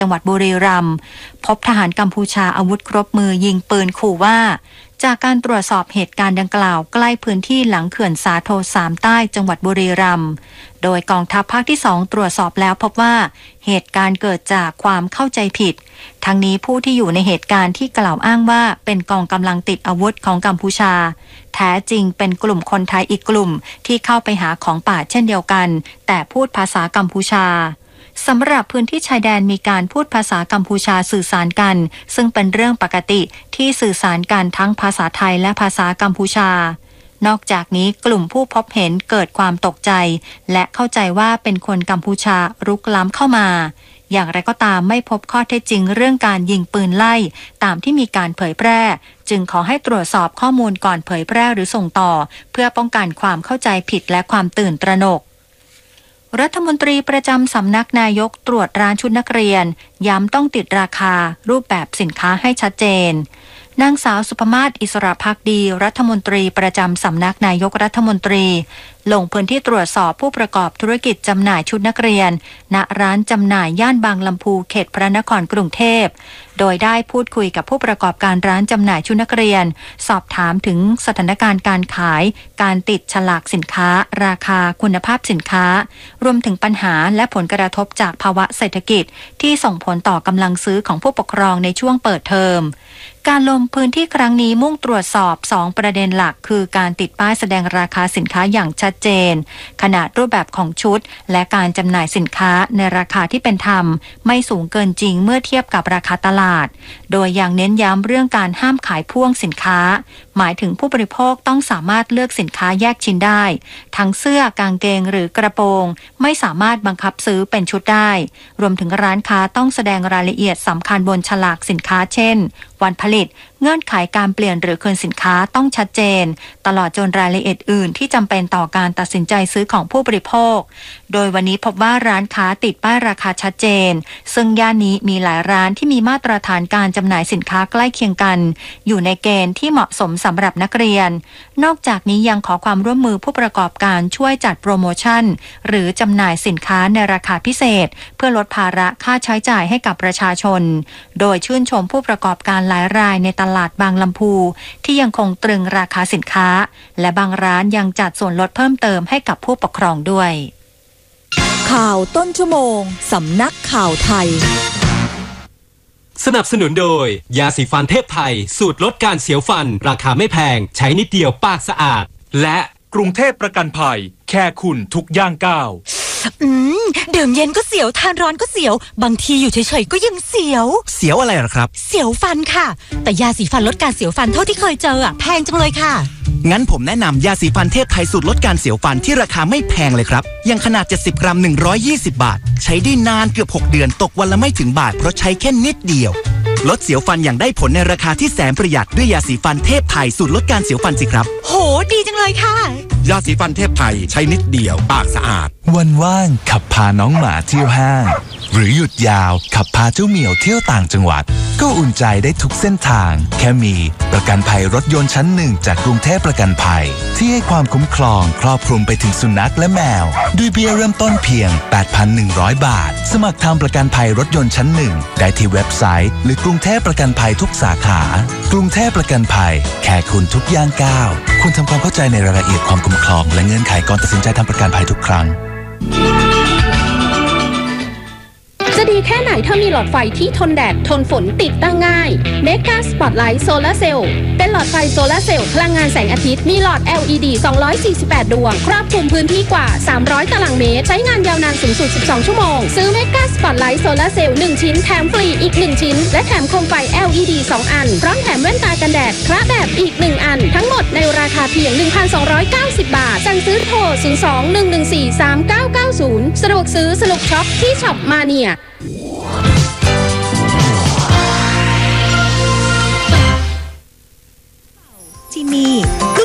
จังหวัดบุรีรัมย์พบทหารกัมพูชาอาวุธครบมือยิงปืนขู่ว่าจากการตรวจสอบเหตุการณ์ดังกล่าวใกล้พื้นที่หลังเขื่อนสาโท3ใต้จังหวัดบุรีรัมย์โดยกองทัพภาคที่2ตรวจสอบแล้วพบว่าเหตุการณ์เกิดจากความเข้าใจผิดทั้งนี้ผู้ที่อยู่ในเหตุการณ์ที่กล่าวอ้างว่าเป็นกองกำลังติดอาวุธของกัมพูชาแท้จริงเป็นกลุ่มคนไทยอีกกลุ่มที่เข้าไปหาของป่าเช่นเดียวกันแต่พูดภาษากัมพูชาสำหรับพื้นที่ชายแดนมีการพูดภาษากัมพูชาสื่อสารกันซึ่งเป็นเรื่องปกติที่สื่อสารกันทั้งภาษาไทยและภาษากัมพูชานอกจากนี้กลุ่มผู้พบเห็นเกิดความตกใจและเข้าใจว่าเป็นคนกัมพูชารุกล้ำเข้ามาอย่างไรก็ตามไม่พบข้อเท็จจริงเรื่องการยิงปืนไล่ตามที่มีการเผยแพร่จึงขอให้ตรวจสอบข้อมูลก่อนเผยแพร่หรือส่งต่อเพื่อป้องกันความเข้าใจผิดและความตื่นตระหนกรัฐมนตรีประจำสำนักนายกตรวจร้านชุดนักเรียนย้ำต้องติดราคารูปแบบสินค้าให้ชัดเจนนางสาวสุภมาศอิสระภักดีรัฐมนตรีประจำสำนักนายกรัฐมนตรีลงพื้นที่ตรวจสอบผู้ประกอบธุรกิจจำหน่ายชุดนักเรียนณร้านจำหน่ายย่านบางลำพูเขตพระนครกรุงเทพโดยได้พูดคุยกับผู้ประกอบการร้านจำหน่ายชุดนักเรียนสอบถามถึงสถานการณ์การขายการติดฉลากสินค้าราคาคุณภาพสินค้ารวมถึงปัญหาและผลกระทบจากภาวะเศรษฐกิจที่ส่งผลต่อกำลังซื้อของผู้ปกครองในช่วงเปิดเทอมการลงพื้นที่ครั้งนี้มุ่งตรวจสอบ2ประเด็นหลักคือการติดป้ายแสดงราคาสินค้าอย่างชัดเจนขนาดรูปแบบของชุดและการจำหน่ายสินค้าในราคาที่เป็นธรรมไม่สูงเกินจริงเมื่อเทียบกับราคาตลาดโดยยังเน้นย้ำเรื่องการห้ามขายพ่วงสินค้าหมายถึงผู้บริโภคต้องสามารถเลือกสินค้าแยกชิ้นได้ทั้งเสื้อกางเกงหรือกระโปรงไม่สามารถบังคับซื้อเป็นชุดได้รวมถึงร้านค้าต้องแสดงรายละเอียดสำคัญบนฉลากสินค้าเช่นวันผลิตเงื่อนไขการเปลี่ยนหรือคืนสินค้าต้องชัดเจนตลอดจนรายละเอียดอื่นที่จำเป็นต่อการตัดสินใจซื้อของผู้บริโภคโดยวันนี้พบว่าร้านค้าติดป้ายราคาชัดเจนซึ่งย่านนี้มีหลายร้านที่มีมาตรฐานการจำหน่ายสินค้าใกล้เคียงกันอยู่ในเกณฑ์ที่เหมาะสมสำหรับนักเรียนนอกจากนี้ยังขอความร่วมมือผู้ประกอบการช่วยจัดโปรโมชั่นหรือจำหน่ายสินค้าในราคาพิเศษเพื่อลดภาระค่าใช้จ่ายให้กับประชาชนโดยชื่นชมผู้ประกอบการหลายรายในตลาดบางลำพูที่ยังคงตรึงราคาสินค้าและบางร้านยังจัดส่วนลดเพิ่มเติมให้กับผู้ปกครองด้วยข่าวต้นชั่วโมงสำนักข่าวไทยสนับสนุนโดยยาสีฟันเทพไทยสูตรลดการเสียวฟันราคาไม่แพงใช้นิดเดียวปากสะอาดและกรุงเทพประกันภัยแค่คุณทุกย่างก้าวดื่มเย็นก็เสียวทานร้อนก็เสียวบางทีอยู่เฉยๆก็ยังเสียวอะไรหรอครับเสียวฟันค่ะแต่ยาสีฟันลดการเสียวฟันเท่าที่เคยเจอแพงจังเลยค่ะงั้นผมแนะนำยาสีฟันเทพไทยสูตรลดการเสียวฟันที่ราคาไม่แพงเลยครับยังขนาด70 กรัม120 บาทใช้ได้นานเกือบ6 เดือนตกวันละไม่ถึงบาทเพราะใช้แค่นิดเดียวลดเสียวฟันอย่างได้ผลในราคาที่แสนประหยัดด้วยยาสีฟันเทพไทยสูตรลดการเสียวฟันสิครับโหดีจังเลยค่ะยาสีฟันเทพไทยใช้นิดเดียวปากสะอาดวันว่างขับพาน้องหมาเที่ยวห้างหรือหยุดยาวขับพาเจ้าเหมียวเที่ยวต่างจังหวัดก็อุ่นใจได้ทุกเส้นทางแค่มีประกันภัยรถยนต์ชั้น1จากกรุงเทพประกันภัยที่ให้ความคุ้มครองครอบคลุมไปถึงสุนัขและแมวด้วยเบี้ยเริ่มต้นเพียง 8,100 บาทสมัครทำประกันภัยรถยนต์ชั้น1ได้ที่เว็บไซต์หรือกรุงเทพประกันภัยทุกสาขากรุงเทพประกันภัยแค่คุณทุกย่างก้าวคุณทำความเข้าใจในรายละเอียดความคุ้มครองและเงื่อนไขก่อนตัดสินใจทำประกันภัยทุกครั้งจะดีแค่ไหนถ้ามีหลอดไฟที่ทนแดดทนฝนติดตั้งง่าย Mega Spotlight Solar Cell เป็นหลอดไฟโซลาร์เซลล์พลังงานแสงอาทิตย์มีหลอด LED 248 ดวงครอบคลุมพื้นที่กว่า300 ตารางเมตรใช้งานยาวนานสูงสุด12 ชั่วโมงซื้อ Mega Spotlight Solar Cell 1 ชิ้นแถมฟรีอีก1ชิ้นและแถมโคมไฟ LED 2 อันพร้อมแถมแว่นตากันแดดคละแบบอีก1อันทั้งหมดในราคาเพียง 1,290 บาทสั่งซื้อโทร 02-114-3990 สะดวกซื้อสนุกช็อปที่ช็อปมาเนียที่นี่